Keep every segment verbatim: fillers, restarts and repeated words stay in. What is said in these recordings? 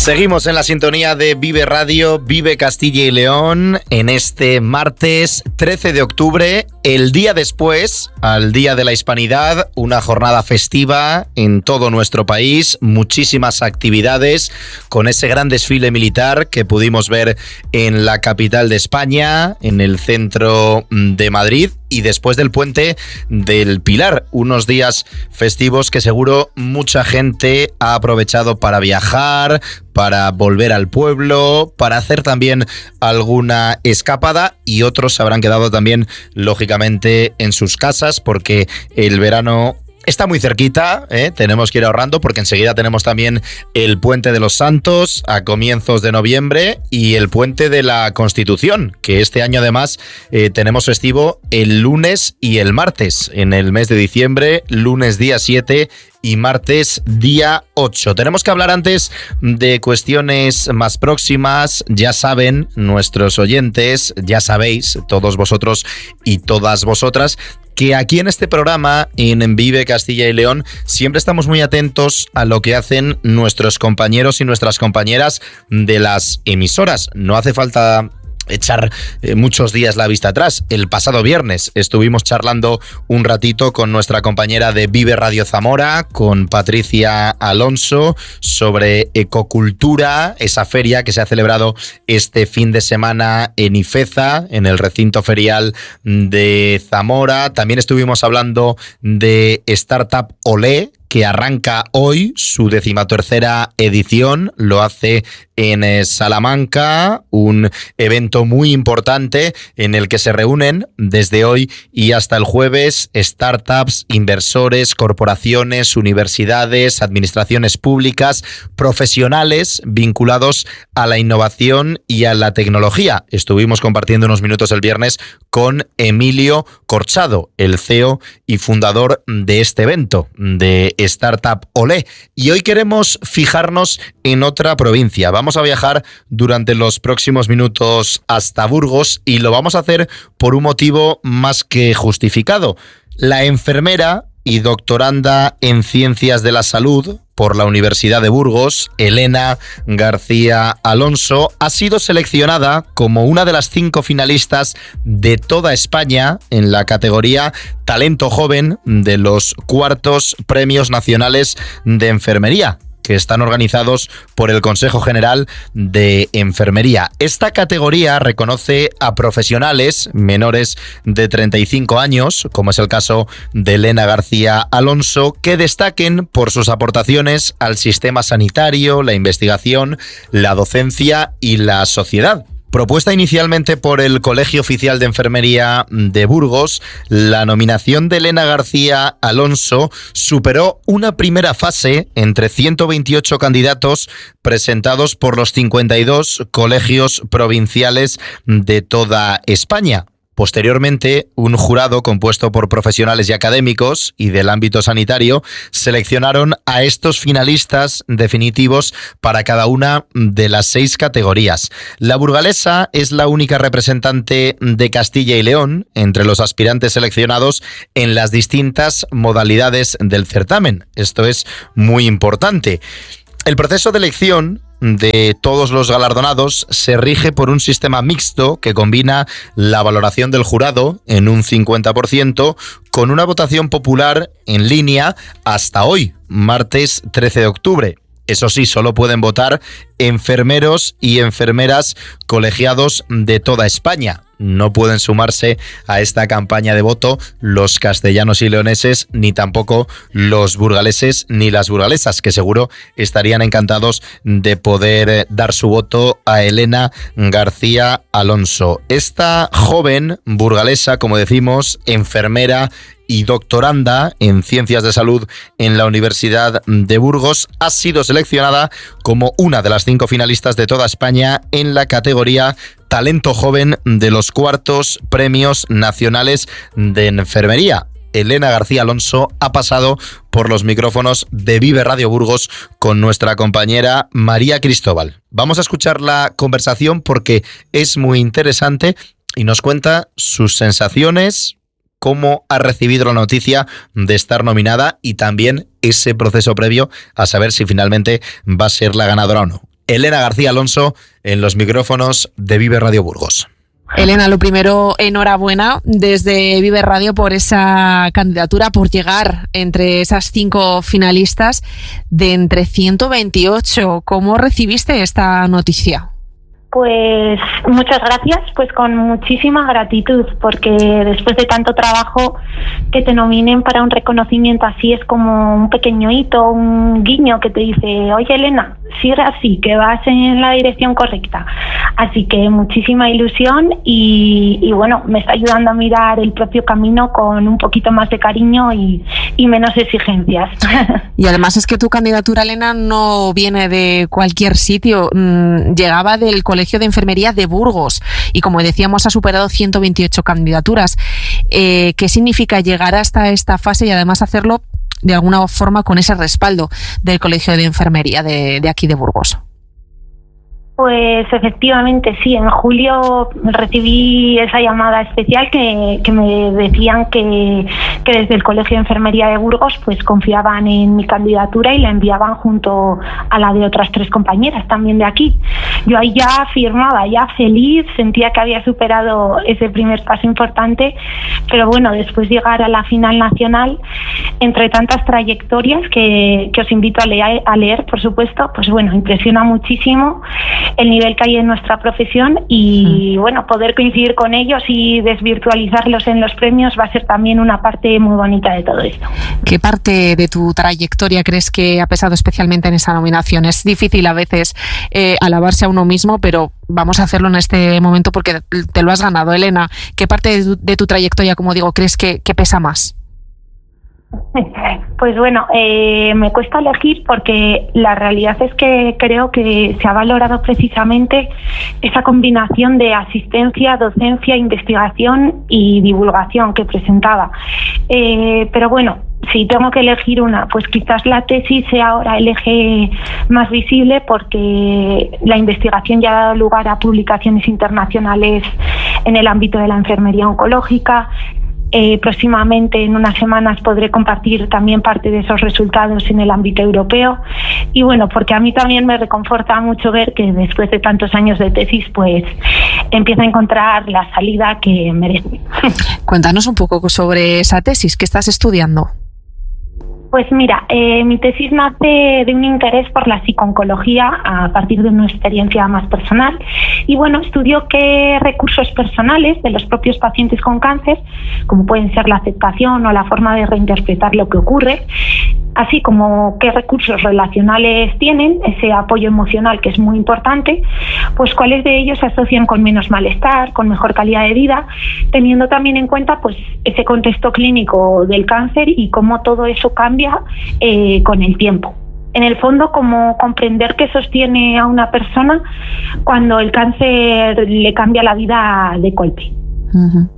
Seguimos en la sintonía de Vive Radio, Vive Castilla y León, en este martes trece de octubre, el día después, al Día de la Hispanidad, una jornada festiva en todo nuestro país, muchísimas actividades, con ese gran desfile militar que pudimos ver en la capital de España, en el centro de Madrid, y después del Puente del Pilar, unos días festivos que seguro mucha gente ha aprovechado para viajar, para volver al pueblo, para hacer también alguna escapada, y otros se habrán quedado también, lógicamente, en sus casas porque el verano está muy cerquita, ¿eh? Tenemos que ir ahorrando porque enseguida tenemos también el Puente de los Santos a comienzos de noviembre y el Puente de la Constitución, que este año además eh, tenemos festivo el lunes y el martes, en el mes de diciembre, lunes día siete y martes día ocho. Tenemos que hablar antes de cuestiones más próximas. Ya saben nuestros oyentes, ya sabéis todos vosotros y todas vosotras, que aquí en este programa, en Vive Castilla y León, siempre estamos muy atentos a lo que hacen nuestros compañeros y nuestras compañeras de las emisoras. No hace falta echar eh, muchos días la vista atrás. El pasado viernes estuvimos charlando un ratito con nuestra compañera de Vive Radio Zamora, con Patricia Alonso, sobre ecocultura, esa feria que se ha celebrado este fin de semana en Ifeza, en el recinto ferial de Zamora. También estuvimos hablando de Startup Olé, que arranca hoy su decimatercera edición, lo hace en Salamanca, un evento muy importante en el que se reúnen desde hoy y hasta el jueves startups, inversores, corporaciones, universidades, administraciones públicas, profesionales vinculados a la innovación y a la tecnología. Estuvimos compartiendo unos minutos el viernes con Emilio Corchado, el C E O y fundador de este evento, de Startup Olé. Y hoy queremos fijarnos en otra provincia. Vamos a viajar durante los próximos minutos hasta Burgos y lo vamos a hacer por un motivo más que justificado. La enfermera y doctoranda en Ciencias de la Salud por la Universidad de Burgos, Elena García Alonso, ha sido seleccionada como una de las cinco finalistas de toda España en la categoría Talento Joven de los cuartos Premios Nacionales de Enfermería, que están organizados por el Consejo General de Enfermería. Esta categoría reconoce a profesionales menores de treinta y cinco años, como es el caso de Elena García Alonso, que destaquen por sus aportaciones al sistema sanitario, la investigación, la docencia y la sociedad. Propuesta inicialmente por el Colegio Oficial de Enfermería de Burgos, la nominación de Elena García Alonso superó una primera fase entre ciento veintiocho candidatos presentados por los cincuenta y dos colegios provinciales de toda España. Posteriormente, un jurado compuesto por profesionales y académicos y del ámbito sanitario seleccionaron a estos finalistas definitivos para cada una de las seis categorías. La burgalesa es la única representante de Castilla y León entre los aspirantes seleccionados en las distintas modalidades del certamen. Esto es muy importante. El proceso de elección de todos los galardonados se rige por un sistema mixto que combina la valoración del jurado en un cincuenta por ciento con una votación popular en línea hasta hoy, martes trece de octubre. Eso sí, solo pueden votar enfermeros y enfermeras colegiados de toda España. No pueden sumarse a esta campaña de voto los castellanos y leoneses, ni tampoco los burgaleses ni las burgalesas, que seguro estarían encantados de poder dar su voto a Elena García Alonso. Esta joven burgalesa, como decimos, enfermera y doctoranda en Ciencias de Salud en la Universidad de Burgos, ha sido seleccionada como una de las cinco finalistas de toda España en la categoría Talento Joven de los cuartos Premios Nacionales de Enfermería. Elena García Alonso ha pasado por los micrófonos de Vive Radio Burgos con nuestra compañera María Cristóbal. Vamos a escuchar la conversación porque es muy interesante y nos cuenta sus sensaciones, cómo ha recibido la noticia de estar nominada y también ese proceso previo a saber si finalmente va a ser la ganadora o no. Elena García Alonso en los micrófonos de Vive Radio Burgos. Elena, lo primero, enhorabuena desde Vive Radio por esa candidatura, por llegar entre esas cinco finalistas de entre ciento veintiocho. ¿Cómo recibiste esta noticia? Pues muchas gracias, pues con muchísima gratitud, porque después de tanto trabajo que te nominen para un reconocimiento así es como un pequeño hito, un guiño que te dice, oye Elena, sigue así, que vas en la dirección correcta. Así que muchísima ilusión y, y bueno, me está ayudando a mirar el propio camino con un poquito más de cariño y, y menos exigencias. Y además es que tu candidatura, Elena, no viene de cualquier sitio, llegaba del Colegio de Enfermería de Burgos y, como decíamos, ha superado ciento veintiocho candidaturas. Eh, ¿Qué significa llegar hasta esta fase y además hacerlo de alguna forma con ese respaldo del Colegio de Enfermería de, de aquí de Burgos? Pues efectivamente sí, en julio recibí esa llamada especial que, que me decían que, que desde el Colegio de Enfermería de Burgos pues confiaban en mi candidatura y la enviaban junto a la de otras tres compañeras también de aquí. Yo ahí ya firmaba, ya feliz, sentía que había superado ese primer paso importante, pero bueno, después llegar a la final nacional, entre tantas trayectorias que, que os invito a leer, a leer, por supuesto, pues bueno, impresiona muchísimo el nivel que hay en nuestra profesión y mm. bueno, poder coincidir con ellos y desvirtualizarlos en los premios va a ser también una parte muy bonita de todo esto. ¿Qué parte de tu trayectoria crees que ha pesado especialmente en esa nominación? Es difícil a veces eh, alabarse a uno mismo, pero vamos a hacerlo en este momento porque te lo has ganado, Elena. ¿Qué parte de tu, de tu trayectoria, como digo, crees que, que pesa más? Pues bueno, eh, me cuesta elegir porque la realidad es que creo que se ha valorado precisamente esa combinación de asistencia, docencia, investigación y divulgación que presentaba. Eh, pero bueno, si tengo que elegir una, pues quizás la tesis sea ahora el eje más visible porque la investigación ya ha dado lugar a publicaciones internacionales en el ámbito de la enfermería oncológica. Eh, próximamente, en unas semanas, podré compartir también parte de esos resultados en el ámbito europeo. Y bueno, porque a mí también me reconforta mucho ver que después de tantos años de tesis, pues empiezo a encontrar la salida que merece. Cuéntanos un poco sobre esa tesis que estás estudiando. Pues mira, eh, mi tesis nace de un interés por la psicooncología a partir de una experiencia más personal y bueno, estudio qué recursos personales de los propios pacientes con cáncer, como pueden ser la aceptación o la forma de reinterpretar lo que ocurre, así como qué recursos relacionales tienen, ese apoyo emocional que es muy importante, pues cuáles de ellos se asocian con menos malestar, con mejor calidad de vida, teniendo también en cuenta pues ese contexto clínico del cáncer y cómo todo eso cambia eh, con el tiempo. En el fondo, como comprender qué sostiene a una persona cuando el cáncer le cambia la vida de golpe. Uh-huh.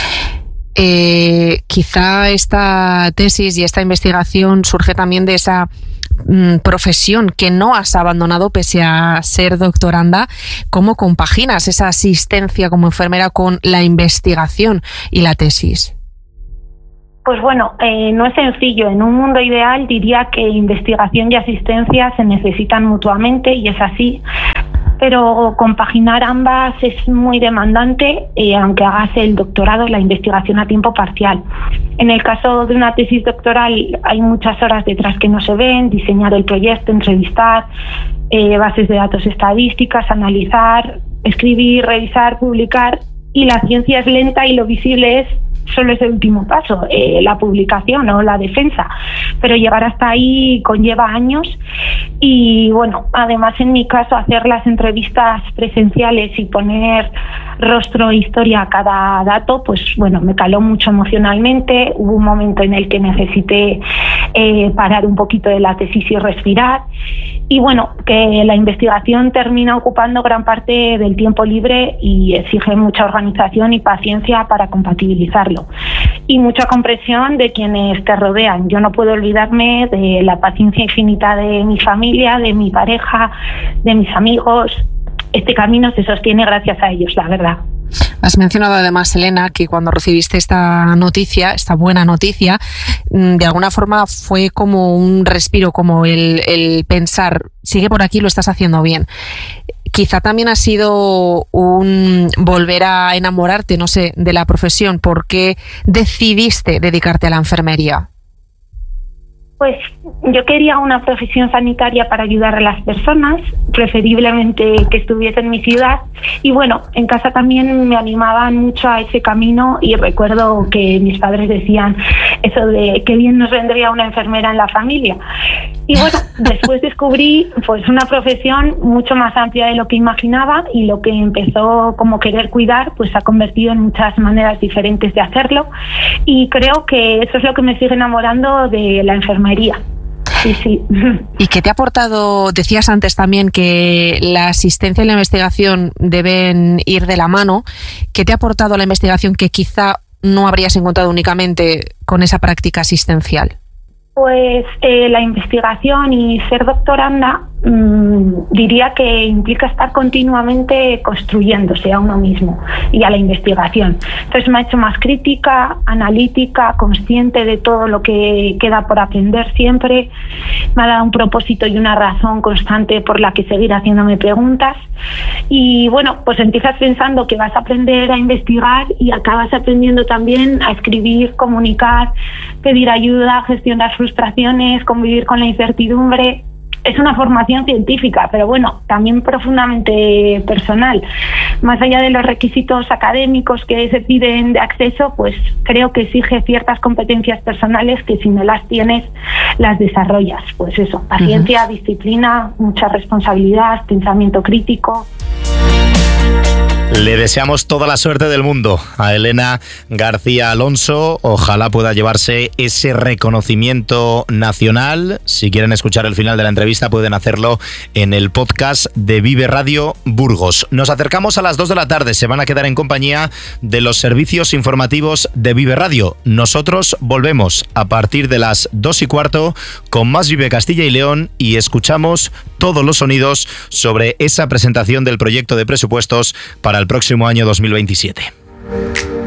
Eh, quizá esta tesis y esta investigación surge también de esa mm, profesión que no has abandonado pese a ser doctoranda. ¿Cómo compaginas esa asistencia como enfermera con la investigación y la tesis? Pues bueno, eh, no es sencillo. En un mundo ideal diría que investigación y asistencia se necesitan mutuamente y es así. Pero compaginar ambas es muy demandante, eh, aunque hagas el doctorado, la investigación a tiempo parcial. En el caso de una tesis doctoral hay muchas horas detrás que no se ven, diseñar el proyecto, entrevistar, eh, bases de datos estadísticas, analizar, escribir, revisar, publicar, y la ciencia es lenta y lo visible es solo es el último paso, eh, la publicación o la defensa, pero llegar hasta ahí conlleva años y bueno, además en mi caso hacer las entrevistas presenciales y poner rostro e historia a cada dato, pues bueno, me caló mucho emocionalmente. Hubo un momento en el que necesité eh, parar un poquito de la tesis y respirar. Y bueno, que la investigación termina ocupando gran parte del tiempo libre y exige mucha organización y paciencia para compatibilizarlo. Y mucha comprensión de quienes te rodean. Yo no puedo olvidarme de la paciencia infinita de mi familia, de mi pareja, de mis amigos. Este camino se sostiene gracias a ellos, la verdad. Has mencionado además, Elena, que cuando recibiste esta noticia, esta buena noticia, de alguna forma fue como un respiro, como el, el pensar, sigue por aquí, lo estás haciendo bien. Quizá también ha sido un volver a enamorarte, no sé, de la profesión. ¿Por qué decidiste dedicarte a la enfermería? Pues yo quería una profesión sanitaria para ayudar a las personas, preferiblemente que estuviese en mi ciudad. Y bueno, en casa también me animaban mucho a ese camino y recuerdo que mis padres decían eso de qué bien nos vendría una enfermera en la familia. Y bueno, después descubrí pues una profesión mucho más amplia de lo que imaginaba, y lo que empezó como querer cuidar pues se ha convertido en muchas maneras diferentes de hacerlo, y creo que eso es lo que me sigue enamorando de la enfermería. Sí, sí. ¿Y qué te ha aportado? Decías antes también que la asistencia y la investigación deben ir de la mano. ¿Qué te ha aportado la investigación que quizá no habrías encontrado únicamente con esa práctica asistencial? Pues eh, la investigación y ser doctoranda mmm, diría que implica estar continuamente construyéndose a uno mismo y a la investigación. Entonces me ha hecho más crítica, analítica, consciente de todo lo que queda por aprender siempre. Me ha dado un propósito y una razón constante por la que seguir haciéndome preguntas. Y bueno, pues empiezas pensando que vas a aprender a investigar y acabas aprendiendo también a escribir, comunicar, pedir ayuda, gestionar frustraciones, convivir con la incertidumbre. Es una formación científica, pero bueno, también profundamente personal. Más allá de los requisitos académicos que se piden de acceso, pues creo que exige ciertas competencias personales que si no las tienes, las desarrollas. Pues eso, paciencia, uh-huh. disciplina, mucha responsabilidad, pensamiento crítico. Le deseamos toda la suerte del mundo a Elena García Alonso. Ojalá pueda llevarse ese reconocimiento nacional. Si quieren escuchar el final de la entrevista, pueden hacerlo en el podcast de Vive Radio Burgos. Nos acercamos a las dos de la tarde. Se van a quedar en compañía de los servicios informativos de Vive Radio. Nosotros volvemos a partir de las dos y cuarto con más Vive Castilla y León, y escuchamos todos los sonidos sobre esa presentación del proyecto de presupuestos para el próximo año dos mil veintisiete.